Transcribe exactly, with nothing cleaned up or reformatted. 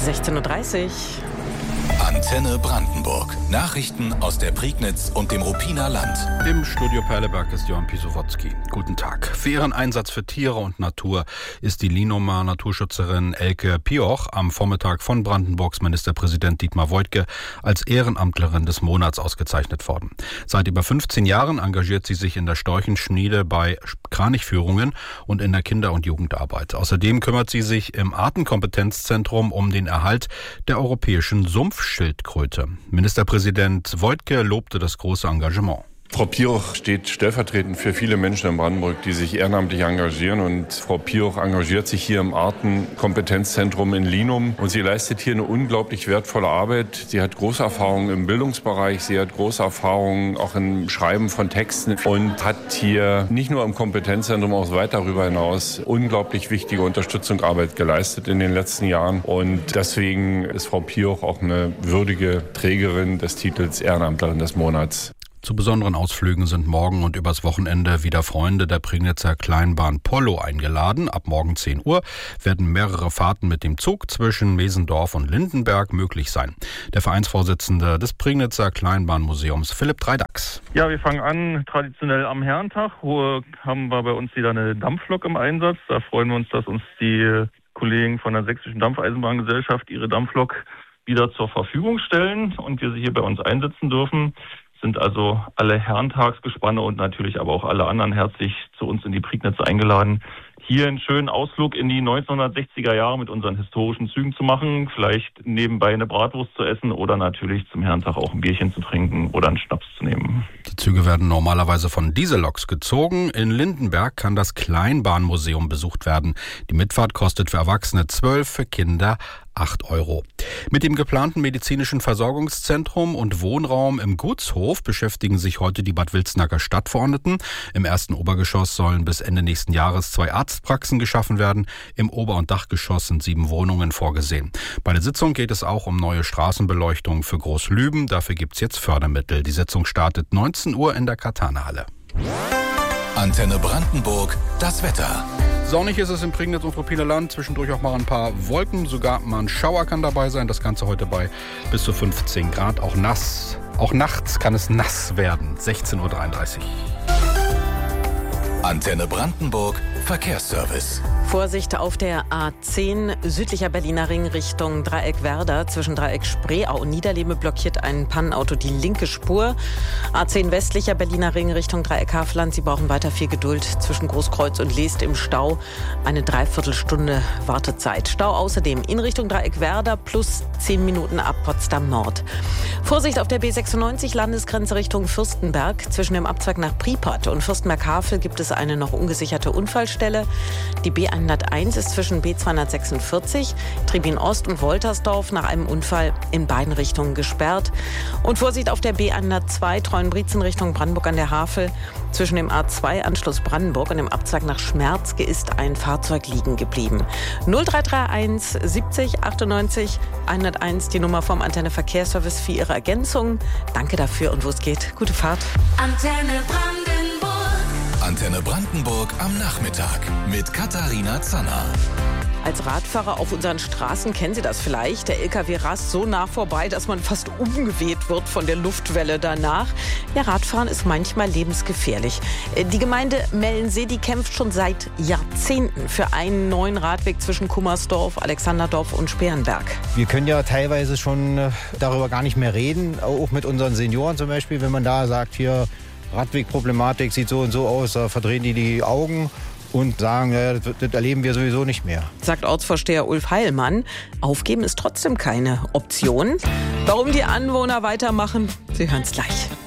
sechzehn Uhr dreißig. Antenne Brandenburg. Nachrichten aus der Prignitz und dem Ruppiner Land. Im Studio Perleberg ist Johann Pisowotzki. Guten Tag. Für ihren Einsatz für Tiere und Natur ist die Linumer Naturschützerin Elke Pioch am Vormittag von Brandenburgs Ministerpräsident Dietmar Woidke als Ehrenamtlerin des Monats ausgezeichnet worden. Seit über fünfzehn Jahren engagiert sie sich in der Storchenschmiede bei Kranichführungen und in der Kinder- und Jugendarbeit. Außerdem kümmert sie sich im Artenkompetenzzentrum um den Erhalt der europäischen Sumpfschildkröte. Ministerpräsident Woidke lobte das große Engagement. Frau Pioch steht stellvertretend für viele Menschen in Brandenburg, die sich ehrenamtlich engagieren. Und Frau Pioch engagiert sich hier im Artenkompetenzzentrum in Linum. Und sie leistet hier eine unglaublich wertvolle Arbeit. Sie hat große Erfahrung im Bildungsbereich. Sie hat große Erfahrung auch im Schreiben von Texten. Und hat hier nicht nur im Kompetenzzentrum, auch weit darüber hinaus unglaublich wichtige Unterstützungsarbeit geleistet in den letzten Jahren. Und deswegen ist Frau Pioch auch eine würdige Trägerin des Titels Ehrenamtlerin des Monats. Zu besonderen Ausflügen sind morgen und übers Wochenende wieder Freunde der Prignitzer Kleinbahn Pollo eingeladen. Ab morgen zehn Uhr werden mehrere Fahrten mit dem Zug zwischen Mesendorf und Lindenberg möglich sein. Der Vereinsvorsitzende des Prignitzer Kleinbahnmuseums, Philipp Dreidax. Ja, wir fangen an traditionell am Herrentag. Wo haben wir bei uns wieder eine Dampflok im Einsatz. Da freuen wir uns, dass uns die Kollegen von der Sächsischen Dampfeisenbahngesellschaft ihre Dampflok wieder zur Verfügung stellen und wir sie hier bei uns einsetzen dürfen. Sind also alle Herrentagsgespanne und natürlich aber auch alle anderen herzlich zu uns in die Prignitz eingeladen, hier einen schönen Ausflug in die neunzehnhundertsechziger Jahre mit unseren historischen Zügen zu machen, vielleicht nebenbei eine Bratwurst zu essen oder natürlich zum Herrentag auch ein Bierchen zu trinken oder einen Schnaps zu nehmen. Die Züge werden normalerweise von Dieselloks gezogen. In Lindenberg kann das Kleinbahnmuseum besucht werden. Die Mitfahrt kostet für Erwachsene zwölf, für Kinder acht Euro. Mit dem geplanten medizinischen Versorgungszentrum und Wohnraum im Gutshof beschäftigen sich heute die Bad Wilsnacker Stadtverordneten. Im ersten Obergeschoss sollen bis Ende nächsten Jahres zwei Arztpraxen geschaffen werden. Im Ober- und Dachgeschoss sind sieben Wohnungen vorgesehen. Bei der Sitzung geht es auch um neue Straßenbeleuchtung für Großlüben. Dafür gibt es jetzt Fördermittel. Die Sitzung startet neunzehn Uhr in der Kathanerhalle. Antenne Brandenburg, das Wetter. Sonnig ist es im Prignitz und Ruppiner Land, zwischendurch auch mal ein paar Wolken, sogar mal ein Schauer kann dabei sein. Das Ganze heute bei bis zu fünfzehn Grad, auch nass. Auch nachts kann es nass werden, sechzehn Uhr dreiunddreißig. Antenne Brandenburg, Verkehrsservice. Vorsicht auf der A zehn, südlicher Berliner Ring Richtung Dreieck-Werder. Zwischen Dreieck Spreeau und Niederlehme blockiert ein Pannenauto die linke Spur. A zehn, westlicher Berliner Ring Richtung Dreieck Havelland. Sie brauchen weiter viel Geduld. Zwischen Großkreuz und Leest im Stau eine Dreiviertelstunde Wartezeit. Stau außerdem in Richtung Dreieck-Werder plus zehn Minuten ab Potsdam Nord. Vorsicht auf der B sechsundneunzig, Landesgrenze Richtung Fürstenberg. Zwischen dem Abzweig nach Priepert und Fürstenberg-Havel gibt es eine noch ungesicherte Unfallstelle. Die B hunderteins ist zwischen B zweihundertsechsundvierzig, Tribin Ost und Woltersdorf nach einem Unfall in beiden Richtungen gesperrt. Und Vorsicht auf der B hundertzwei, Treuenbrietzen Richtung Brandenburg an der Havel. Zwischen dem A zwei Anschluss Brandenburg und dem Abzweig nach Schmerzke ist ein Fahrzeug liegen geblieben. null drei drei eins siebzig achtundneunzig hunderteins, die Nummer vom Antenne Verkehrsservice für Ihre Ergänzung. Danke dafür und wo es geht, gute Fahrt. Antenne Brandenburg. Antenne Brandenburg am Nachmittag mit Katharina Zanner. Als Radfahrer auf unseren Straßen kennen Sie das vielleicht. Der L K W rast so nah vorbei, dass man fast umgeweht wird von der Luftwelle danach. Ja, Radfahren ist manchmal lebensgefährlich. Die Gemeinde Mellensee, die kämpft schon seit Jahrzehnten für einen neuen Radweg zwischen Kummersdorf, Alexanderdorf und Sperenberg. Wir können ja teilweise schon darüber gar nicht mehr reden, auch mit unseren Senioren zum Beispiel, wenn man da sagt, hier Radwegproblematik sieht so und so aus, da verdrehen die die Augen und sagen, ja, das, das erleben wir sowieso nicht mehr. Sagt Ortsvorsteher Ulf Heilmann. Aufgeben ist trotzdem keine Option. Warum die Anwohner weitermachen, Sie hören es gleich.